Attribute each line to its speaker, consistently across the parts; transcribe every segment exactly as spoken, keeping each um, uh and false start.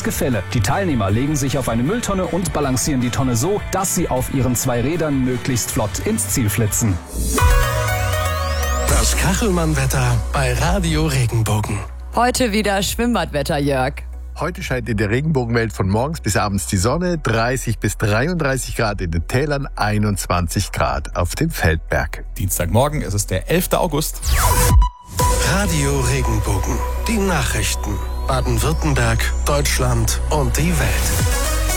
Speaker 1: Gefälle. Die Teilnehmer legen sich auf eine Mülltonne und balancieren die Tonne so, dass sie auf ihren zwei Rädern möglichst flott ins Ziel flitzen.
Speaker 2: Das Kachelmann-Wetter bei Radio Regenbogen.
Speaker 3: Heute wieder Schwimmbadwetter, Jörg.
Speaker 4: Heute scheint in der Regenbogenwelt von morgens bis abends die Sonne, dreißig bis dreiunddreißig Grad in den Tälern, einundzwanzig Grad auf dem Feldberg.
Speaker 5: Dienstagmorgen ist es der elfter August.
Speaker 2: Radio Regenbogen. Die Nachrichten. Baden-Württemberg, Deutschland und die Welt.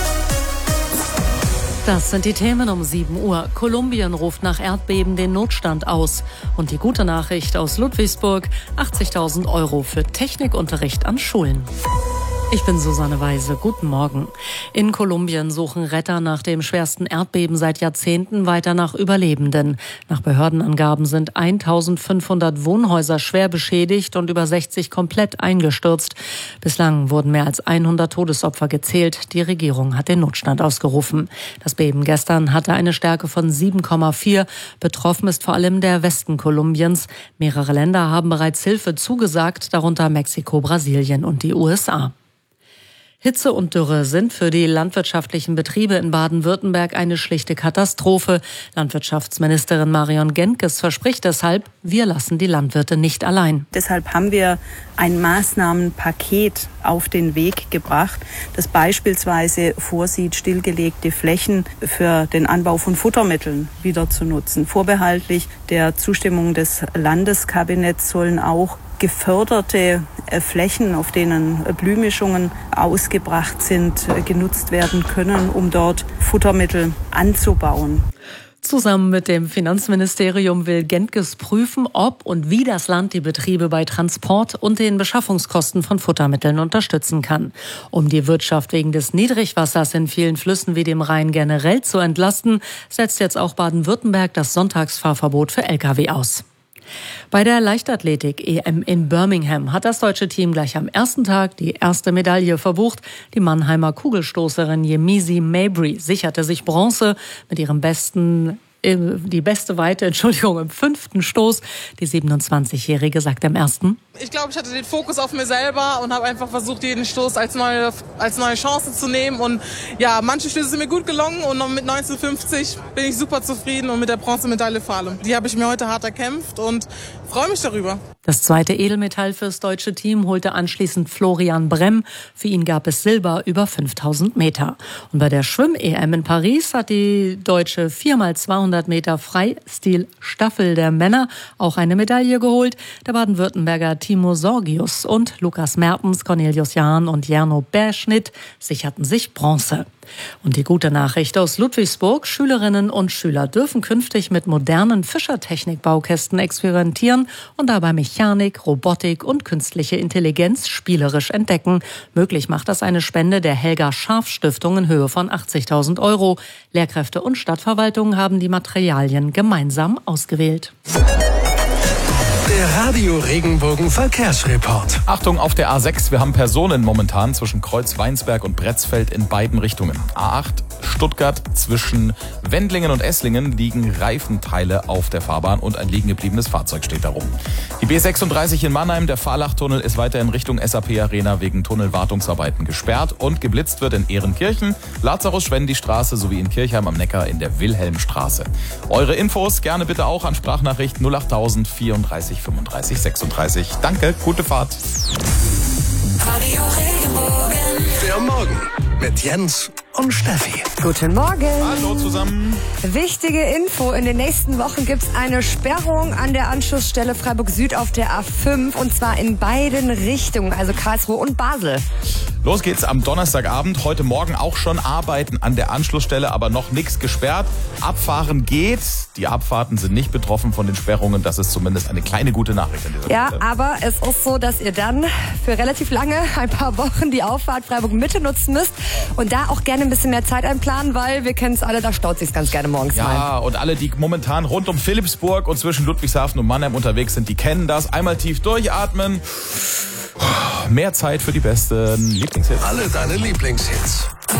Speaker 6: Das sind die Themen um sieben Uhr. Kolumbien ruft nach Erdbeben den Notstand aus. Und die gute Nachricht aus Ludwigsburg, achtzigtausend Euro für Technikunterricht an Schulen. Ich bin Susanne Weise. Guten Morgen. In Kolumbien suchen Retter nach dem schwersten Erdbeben seit Jahrzehnten weiter nach Überlebenden. Nach Behördenangaben sind eintausendfünfhundert Wohnhäuser schwer beschädigt und über sechzig komplett eingestürzt. Bislang wurden mehr als hundert Todesopfer gezählt. Die Regierung hat den Notstand ausgerufen. Das Beben gestern hatte eine Stärke von sieben Komma vier. Betroffen ist vor allem der Westen Kolumbiens. Mehrere Länder haben bereits Hilfe zugesagt, darunter Mexiko, Brasilien und die U S A. Hitze und Dürre sind für die landwirtschaftlichen Betriebe in Baden-Württemberg eine schlichte Katastrophe. Landwirtschaftsministerin Marion Gentges verspricht deshalb, wir lassen die Landwirte nicht allein.
Speaker 7: Deshalb haben wir ein Maßnahmenpaket auf den Weg gebracht, das beispielsweise vorsieht, stillgelegte Flächen für den Anbau von Futtermitteln wieder zu nutzen. Vorbehaltlich der Zustimmung des Landeskabinetts sollen auch geförderte Flächen, auf denen Blühmischungen ausgebracht sind, genutzt werden können, um dort Futtermittel anzubauen.
Speaker 6: Zusammen mit dem Finanzministerium will Gentges prüfen, ob und wie das Land die Betriebe bei Transport und den Beschaffungskosten von Futtermitteln unterstützen kann. Um die Wirtschaft wegen des Niedrigwassers in vielen Flüssen wie dem Rhein generell zu entlasten, setzt jetzt auch Baden-Württemberg das Sonntagsfahrverbot für L K W aus. Bei der Leichtathletik-E M in Birmingham hat das deutsche Team gleich am ersten Tag die erste Medaille verbucht. Die Mannheimer Kugelstoßerin Yemisi Mabry sicherte sich Bronze mit ihrem besten die beste Weite, Entschuldigung, im fünften Stoß. Die siebenundzwanzigjährige sagt im ersten:
Speaker 8: Ich glaube, ich hatte den Fokus auf mir selber und habe einfach versucht, jeden Stoß als neue, als neue Chance zu nehmen. Und ja, manche Stöße sind mir gut gelungen und mit neunzehnhundertfünfzig bin ich super zufrieden und mit der Bronzemedaille vor allem. Die habe ich mir heute hart erkämpft und freue mich darüber.
Speaker 6: Das zweite Edelmetall fürs deutsche Team holte anschließend Florian Bremm. Für ihn gab es Silber über fünftausend Meter. Und bei der Schwimm-E M in Paris hat die deutsche vier mal zweihundert Meter Freistil-Staffel der Männer auch eine Medaille geholt. Der Baden-Württemberger Timo Sorgius und Lukas Mertens, Cornelius Jahn und Jarno Berschnitt sicherten sich Bronze. Und die gute Nachricht aus Ludwigsburg: Schülerinnen und Schüler dürfen künftig mit modernen Fischertechnik-Baukästen experimentieren und dabei Mechanik, Robotik und künstliche Intelligenz spielerisch entdecken. Möglich macht das eine Spende der Helga Scharf Stiftung in Höhe von achtzigtausend Euro. Lehrkräfte und Stadtverwaltung haben die Materialien gemeinsam ausgewählt.
Speaker 2: Der Radio Regenbogen Verkehrsreport.
Speaker 5: Achtung auf der A sechs, wir haben Personen momentan zwischen Kreuz-Weinsberg und Bretzfeld in beiden Richtungen. A acht Stuttgart, zwischen Wendlingen und Esslingen liegen Reifenteile auf der Fahrbahn und ein liegen gebliebenes Fahrzeug steht darum. Die B sechsunddreißig in Mannheim, der Fahrlachtunnel ist weiter in Richtung S A P Arena wegen Tunnelwartungsarbeiten gesperrt und geblitzt wird in Ehrenkirchen, Lazarus-Schwendi-Straße sowie in Kirchheim am Neckar in der Wilhelmstraße. Eure Infos gerne bitte auch an Sprachnachricht null achttausend vierunddreißig fünfunddreißig sechsunddreißig. Danke, gute Fahrt.
Speaker 2: Radio Regenbogen. Der Morgen mit Jens und Steffi.
Speaker 3: Guten Morgen.
Speaker 5: Hallo zusammen.
Speaker 3: Wichtige Info: In den nächsten Wochen gibt es eine Sperrung an der Anschlussstelle Freiburg Süd auf der A fünf und zwar in beiden Richtungen, also Karlsruhe und Basel.
Speaker 5: Los geht's am Donnerstagabend. Heute Morgen auch schon Arbeiten an der Anschlussstelle, aber noch nichts gesperrt. Abfahren geht. Die Abfahrten sind nicht betroffen von den Sperrungen. Das ist zumindest eine kleine gute Nachricht an dieser
Speaker 3: Ja,
Speaker 5: Stelle.
Speaker 3: aber es ist so, dass ihr dann für relativ lange, ein paar Wochen, die Auffahrt Freiburg Mitte nutzen müsst und da auch gerne ein bisschen mehr Zeit einplanen, weil wir kennen es alle, da staut sich's ganz gerne morgens
Speaker 5: Ja,
Speaker 3: mal.
Speaker 5: und alle, die momentan rund um Philippsburg und zwischen Ludwigshafen und Mannheim unterwegs sind, die kennen das. Einmal tief durchatmen. Mehr Zeit für die besten Lieblingshits.
Speaker 2: Alle deine Lieblingshits.